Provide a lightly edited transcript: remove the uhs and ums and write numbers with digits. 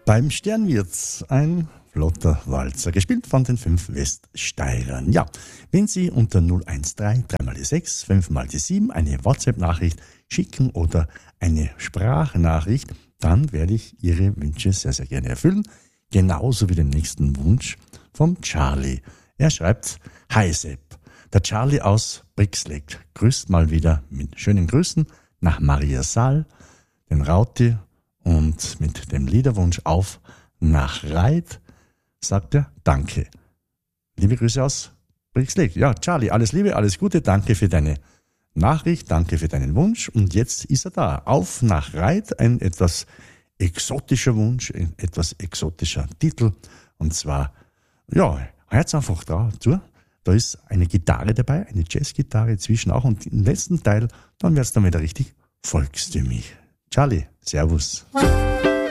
Beim Sternwirt ein flotter Walzer, gespielt von den 5 Weststeirern. Ja, wenn Sie unter 013 3 die 6, 5 die 7 eine WhatsApp-Nachricht schicken oder eine Sprachnachricht, dann werde ich Ihre Wünsche sehr, sehr gerne erfüllen. Genauso wie den nächsten Wunsch vom Charlie. Er schreibt: Hi Sepp, der Charlie aus Brixleck grüßt mal wieder mit schönen Grüßen nach Maria Saal, den Rauti, und mit dem Liederwunsch Auf nach Reit sagt er Danke. Liebe Grüße aus Brixleck. Ja, Charlie, alles Liebe, alles Gute, danke für deine Nachricht, danke für deinen Wunsch. Und jetzt ist er da. Auf nach Reit, ein etwas exotischer Wunsch, ein etwas exotischer Titel. Und zwar, ja, hört's einfach zu. Da ist eine Gitarre dabei, eine Jazzgitarre zwischen auch. Und im letzten Teil, dann wird's dann wieder richtig volkstümlich. Charlie, Servus.